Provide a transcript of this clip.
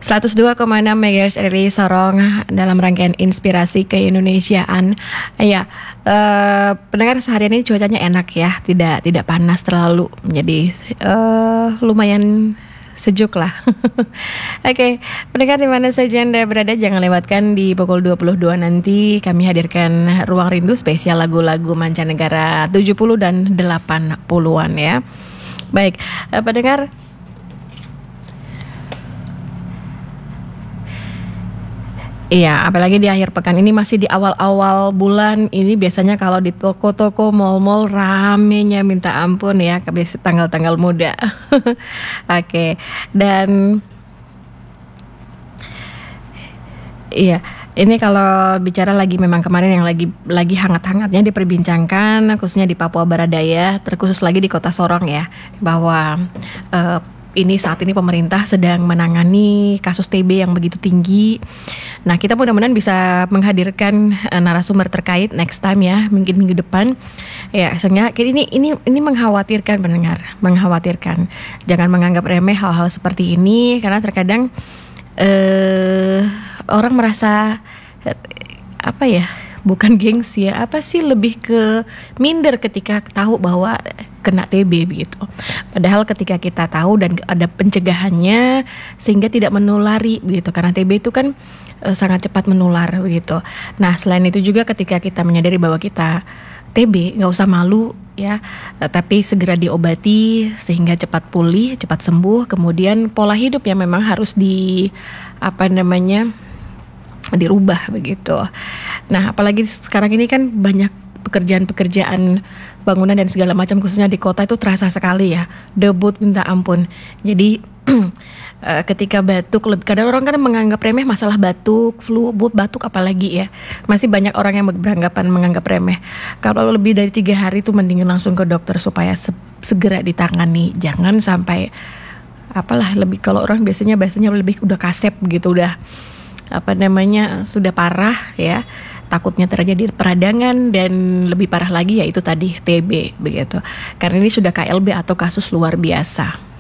102,6 MHz RRI Sorong dalam rangkaian inspirasi keindonesiaan. Ya, pendengar, seharian ini cuacanya enak ya, tidak panas terlalu, jadi lumayan sejuk lah. Oke, pendengar di mana saja Anda berada, jangan lewatkan di pukul 22 nanti kami hadirkan Ruang Rindu spesial lagu-lagu mancanegara 70 dan 80-an ya. Baik, pendengar, iya, apalagi di akhir pekan ini, masih di awal-awal bulan ini, biasanya kalau di toko-toko, mal-mal ramenya minta ampun ya, biasa tanggal-tanggal muda. Oke, dan iya, ini kalau bicara lagi, memang kemarin yang lagi hangat-hangatnya diperbincangkan, khususnya di Papua Barat Daya, terkhusus lagi di Kota Sorong ya, bahwa ini saat ini pemerintah sedang menangani kasus TB yang begitu tinggi. Nah, kita mudah-mudahan bisa menghadirkan narasumber terkait next time ya, mungkin minggu depan. Ya, sehingga ini mengkhawatirkan pendengar, mengkhawatirkan. Jangan menganggap remeh hal-hal seperti ini, karena terkadang orang merasa apa ya? Bukan gengsi ya, apa sih, lebih ke minder ketika tahu bahwa kena TB begitu. Padahal ketika kita tahu dan ada pencegahannya sehingga tidak menulari begitu, karena TB itu kan sangat cepat menular begitu. Nah, selain itu juga ketika kita menyadari bahwa kita TB, nggak usah malu ya, tapi segera diobati sehingga cepat pulih, cepat sembuh. Kemudian pola hidup yang memang harus dirubah begitu. Nah, apalagi sekarang ini kan banyak pekerjaan bangunan dan segala macam, khususnya di kota itu terasa sekali ya, debut minta ampun. Jadi ketika batuk, kadang orang kan menganggap remeh masalah batuk, flu, batuk apalagi ya. Masih banyak orang yang beranggapan menganggap remeh. Kalau lebih dari 3 hari itu mendingan langsung ke dokter supaya segera ditangani. Jangan sampai lebih, kalau orang biasanya lebih udah kasep gitu, udah sudah parah ya, takutnya terjadi peradangan, dan lebih parah lagi yaitu tadi TB begitu, karena ini sudah KLB atau kasus luar biasa.